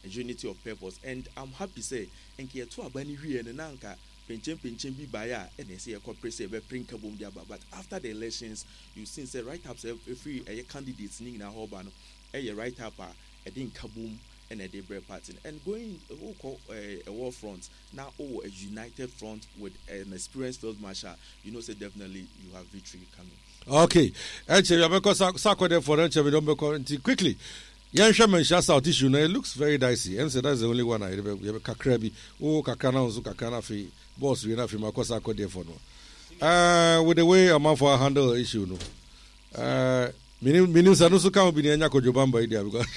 unity of purpose. And I'm happy to say, and here to abani here and nanka penchen be baya and they say a corporate say bring kabum diaba. But after the elections, you see say right up every candidates ning na hobano a right up a din kabum and a debra party and going a war front now a united front with an experienced field marshal. You know, say definitely you have victory coming. Okay, actually, I'm because Sako there for we don't be quickly. Yan Shaman South issue now it looks very dicey. And so that's the only one I have Kakrabi. Oh, Kakana, Kakana fi boss, we enough in my Sako there for no. With the way I'm for handle issue, no. Meaning Sanusu can't be near Yako Jobamba idea because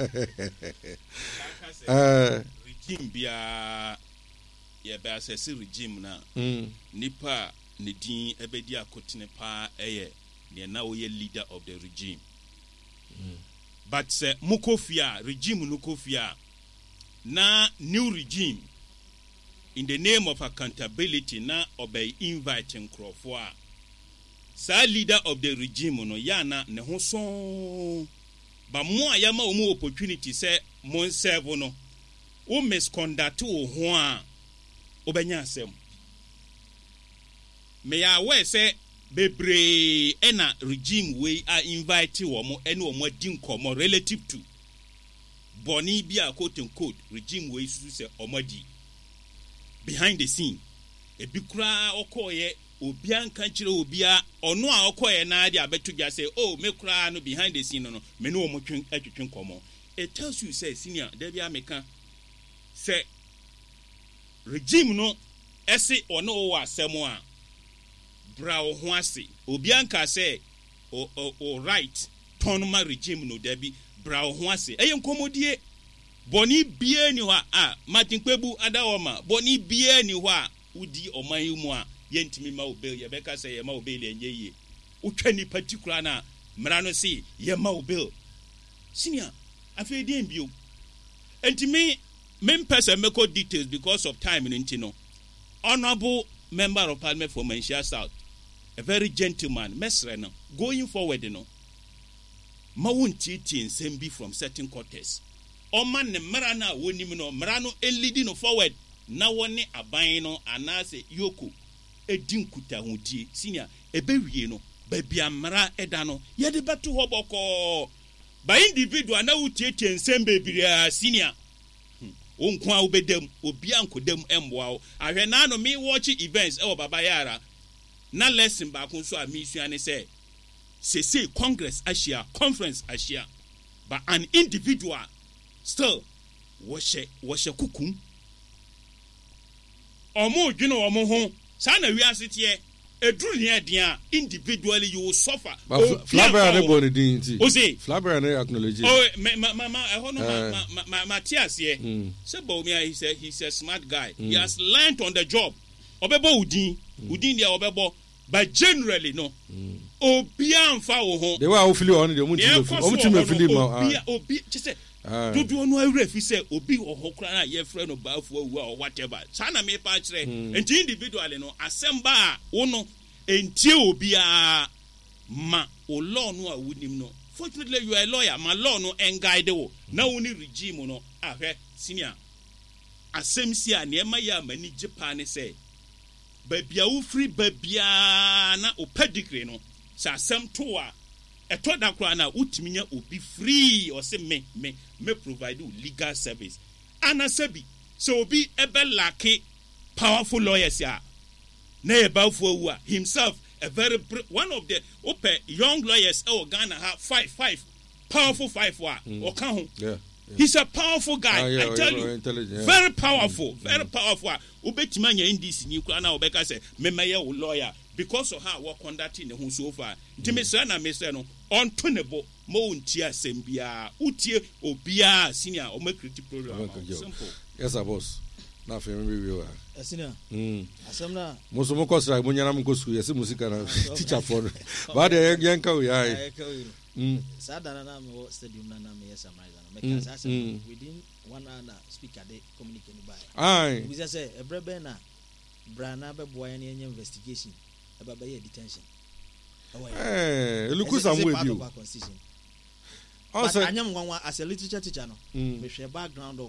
regime be a regime now. Nipa Nidin Ebedia Kotinepa Eye, they are now a leader of the regime. But Mukofia, regime Nukofia, na new regime, in the name of accountability, na obey inviting Crawford. Sa leader of the regime, no yana, nehoson. But more yama umu opportunity say, mon servo no, o misconduct o hua, obenya sem. May I wear say bebre ena regime we are invited womo ene omo din komo relative to boni bia quote unquote regime we say omadi behind the scene e bi kura okoye obi anka kire obia ono a okoye na ade abetu bia say oh me kura no behind the scene no me no omo twetwen komo. It tells you say senior there bia meka say regime no ese ono o asemo a Bravo Huasi, Obianka say, or right, Tonoma regime no debi, Bravo Huasi, Ayam Comodie, Boni Bienua, Martin Kwebu Adaoma, Boni Bienua, Udi or Mayumwa, Yentimi Maubel, Yabeka say Maubel and Ye, Ukeni particular, Marano say, Yamaubel. Senior, I feel you. And to me, main person make details because of time in Intino. Honorable Member of Parliament for Manchester South. A very gentleman, Mesreno, going forward, you know. Mawunti Sembi from certain quarters. Oman Marana Winimino, Marano and leading forward. Now one abaino anase yoku. A dinkuta hunti, senior, a baby, baby amara edano, yet but to hoboko. By individual, now Titi and Sembe, senior. Unkwa ubedem, ubianko dem emwao. I renano me watching events, oh babayara. Na lesson back on so a mission say Congress Asia, conference Asia, but an individual still was a kukum. Omo, you know, Omo, Sana, we are sitting here. A drew near dia individually you will suffer. Flabber and everybody didn't. Flabber and acknowledge. Oh, Mama, I don't know Matthias here. Sebomia, he's a smart guy. He has learned on the job. Obebo Udin dia Obebo. But generally, no. Obian foul. They were awfully on the Obi, just say, do no refi say Obi or Hokrana, your friend or Balfour or whatever. Sana me patch, and individually, no, assemble, ono, until Obia ma, or law no, I wouldn't know. Fortunately, you are a lawyer, my law no, and guide the now only regime, no, I heard senior. Asemsia, near my many Japan say. Babia free babia na o pedigree no sa asem to a to da kra na utiminya obi free or say me provide legal service anasabi so obi ebe lake powerful lawyers ya na ebafo himself a very one of the young lawyers Ghana have five powerful or kan ho. He's a powerful guy, I tell you. Very powerful, very powerful. Ubetimanya in this new Krana Obeka say, Memaya lawyer, because of how we're conducting the whole so far. Timisana Mesano, on Tunable, Mountia Sembia, Utie, Obia, senior, or make critic program. Simple. Yes, I was. Nothing reviewer. Senior. Asamna. Mosomokos, I Munyanam Gosu, yes, Musica, teacher for. But the Yanko, Sadana Stadium Nana, yes, I'm within 1 hour, speaker, they communicate by. Aye. We just say a Brebena, Branabe boy, any investigation about detention. Look who's I'm with you. Also, I am one as a literature teacher, with a background of